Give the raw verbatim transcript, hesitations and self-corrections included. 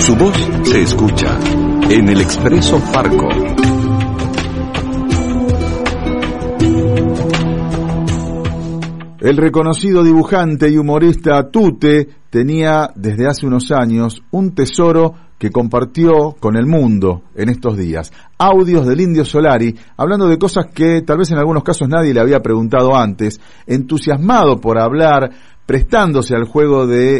Su voz se escucha en el Expreso Farco. El reconocido dibujante y humorista Tute tenía desde hace unos años un tesoro que compartió con el mundo en estos días. Audios del Indio Solari, hablando de cosas que tal vez en algunos casos nadie le había preguntado antes, entusiasmado por hablar, prestándose al juego de